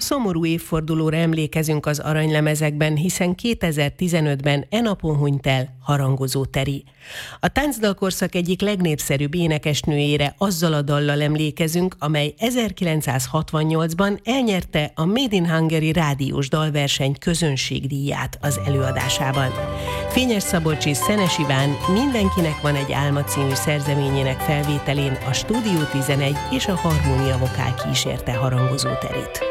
szomorú évfordulóra emlékezünk az aranylemezekben, hiszen 2015-ben e napon hunyt el Harangozó Teri. A táncdalkorszak egyik legnépszerűbb énekesnőjére azzal a dallal emlékezünk, amely 1968-ban elnyerte a Made in Hungary rádiós dalverseny közönségdíját az előadásában. Fényes Szabolcs és Szenes Iván Mindenkinek van egy álma című szerzeményének felvételén a Stúdió 11 és a Harmónia Vokál kísérte Harangozó Terit.